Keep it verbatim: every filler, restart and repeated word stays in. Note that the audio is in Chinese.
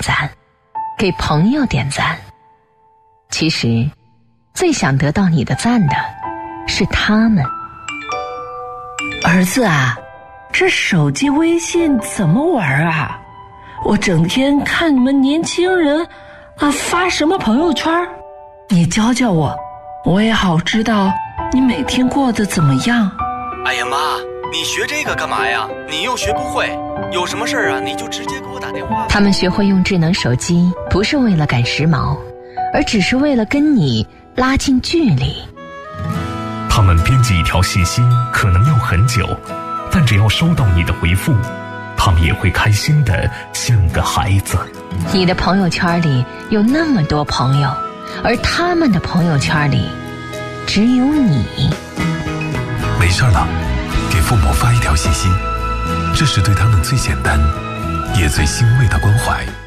赞，给朋友点赞。其实最想得到你的赞的是他们。 儿子啊，这手机微信怎么玩啊？我整天看你们年轻人啊发什么朋友圈，你教教我，我也好知道你每天过得怎么样。 哎呀妈，你学这个干嘛呀？你又学不会，有什么事儿啊你就直接给我打电话。 他们学会用智能手机，不是为了赶时髦，而只是为了跟你拉近距离。 他们编辑一条信息可能要很久，但只要收到你的回复，他们也会开心的像个孩子。 你的朋友圈里有那么多朋友，而他们的朋友圈里只有你。 没事了，给父母发一条信息，这是对他们最简单也最欣慰的关怀。